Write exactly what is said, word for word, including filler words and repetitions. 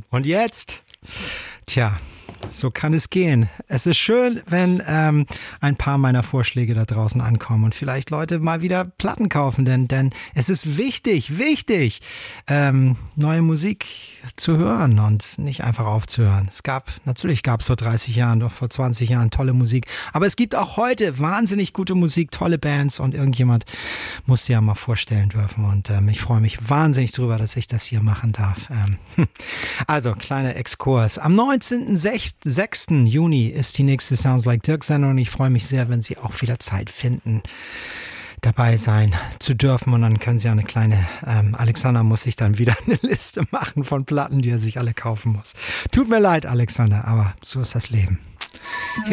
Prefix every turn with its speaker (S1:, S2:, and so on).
S1: Und jetzt, tja, so kann es gehen. Es ist schön, wenn ähm, ein paar meiner Vorschläge da draußen ankommen und vielleicht Leute mal wieder Platten kaufen, denn, denn es ist wichtig, wichtig, ähm, neue Musik zu hören und nicht einfach aufzuhören. Es gab, natürlich gab es vor dreißig Jahren, doch vor zwanzig Jahren tolle Musik, aber es gibt auch heute wahnsinnig gute Musik, tolle Bands und irgendjemand muss sie ja mal vorstellen dürfen und ähm, ich freue mich wahnsinnig drüber, dass ich das hier machen darf. Ähm, also, kleiner Exkurs. Am neunzehnten sechsten Juni ist die nächste Sounds Like Dirk Sendung und ich freue mich sehr, wenn Sie auch wieder Zeit finden, dabei sein zu dürfen und dann können Sie eine kleine, ähm, Alexander muss sich dann wieder eine Liste machen von Platten, die er sich alle kaufen muss. Tut mir leid, Alexander, aber so ist das Leben.